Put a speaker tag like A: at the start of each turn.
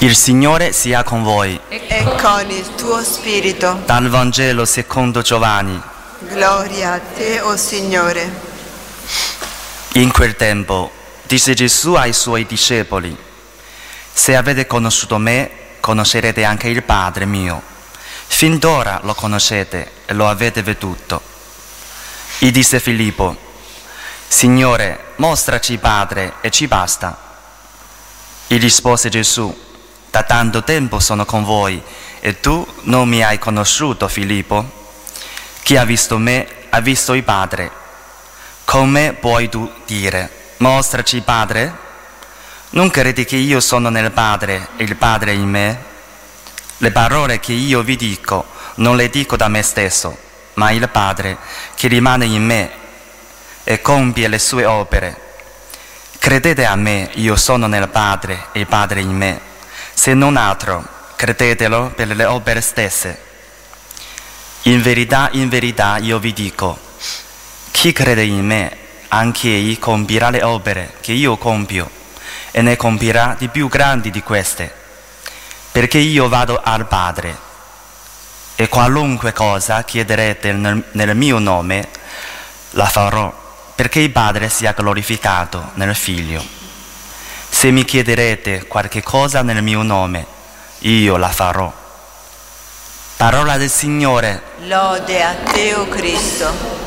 A: Il Signore sia con voi.
B: E con il tuo spirito.
A: Dal Vangelo secondo Giovanni.
B: Gloria a te, o Signore.
A: In quel tempo disse Gesù ai suoi discepoli: se avete conosciuto me, conoscerete anche il Padre mio. Fin d'ora lo conoscete e lo avete veduto. Gli disse Filippo: Signore, mostraci il Padre e ci basta. Gli rispose Gesù: da tanto tempo sono con voi e tu non mi hai conosciuto, Filippo? Chi ha visto me ha visto il Padre. Come puoi tu dire: mostraci il Padre? Non credi che io sono nel Padre e il Padre in me? Le parole che io vi dico non le dico da me stesso, ma il Padre che rimane in me e compie le sue opere. Credete a me, io sono nel Padre e il Padre in me. Se non altro, credetelo per le opere stesse. In verità io vi dico: chi crede in me, anch'egli compirà le opere che io compio, e ne compirà di più grandi di queste, perché io vado al Padre. E qualunque cosa chiederete nel mio nome, la farò, perché il Padre sia glorificato nel Figlio. Se mi chiederete qualche cosa nel mio nome, io la farò. Parola del Signore.
B: Lode a te, o Cristo.